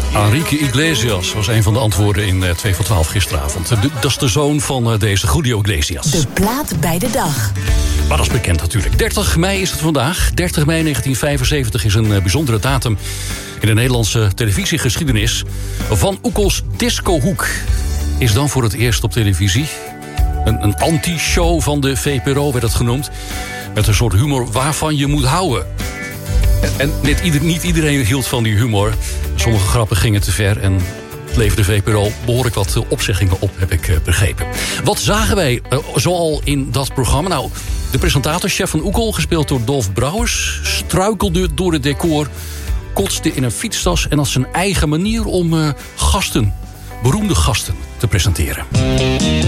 Enrique Iglesias was een van de antwoorden in 2 voor 12 gisteravond. Dat is de zoon van deze Julio Iglesias. De plaat bij de dag. Maar dat is bekend natuurlijk. 30 mei is het vandaag. 30 mei 1975 is een bijzondere datum in de Nederlandse televisiegeschiedenis. Van Oekels Discohoek is dan voor het eerst op televisie. Een anti-show van de VPRO werd het genoemd. Met een soort humor waarvan je moet houden. En niet iedereen hield van die humor. Sommige grappen gingen te ver en leverde VPRO behoorlijk wat opzeggingen op, heb ik begrepen. Wat zagen wij zoal in dat programma? Nou, de presentator, Chef van Oekel, gespeeld door Dolf Brouwers, struikelde door het decor, kotste in een fietstas en had zijn eigen manier om beroemde gasten te presenteren.